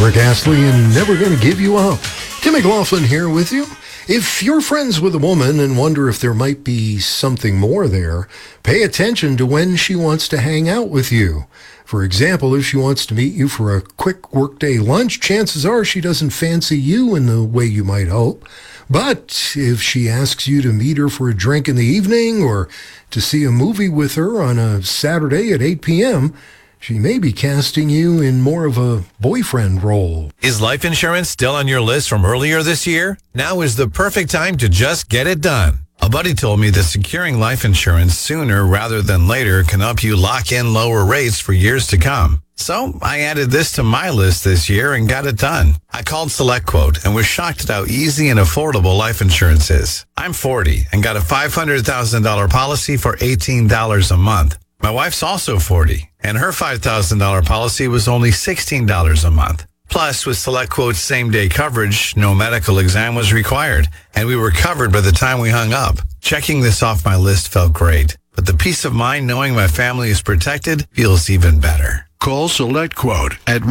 Rick Astley and Never Gonna Give You Up. Tim McLaughlin here with you. If you're friends with a woman and wonder if there might be something more there, pay attention to when she wants to hang out with you. For example, if she wants to meet you for a quick workday lunch, chances are she doesn't fancy you in the way you might hope. But if she asks you to meet her for a drink in the evening or to see a movie with her on a Saturday at 8 p.m., she may be casting you in more of a boyfriend role. Is life insurance still on your list from earlier this year? Now is the perfect time to just get it done. A buddy told me that securing life insurance sooner rather than later can help you lock in lower rates for years to come. So I added this to my list this year and got it done. I called SelectQuote and was shocked at how easy and affordable life insurance is. I'm 40 and got a $500,000 policy for $18 a month. My wife's also 40, and her $5,000 policy was only $16 a month. Plus, with SelectQuote's same-day coverage, no medical exam was required, and we were covered by the time we hung up. Checking this off my list felt great, but the peace of mind knowing my family is protected feels even better. Call SelectQuote at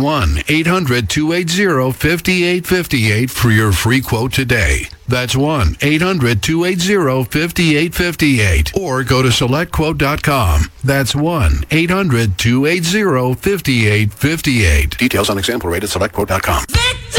1-800-280-5858 for your free quote today. That's 1-800-280-5858. Or go to SelectQuote.com. That's 1-800-280-5858. Details on example rate at SelectQuote.com. Victory!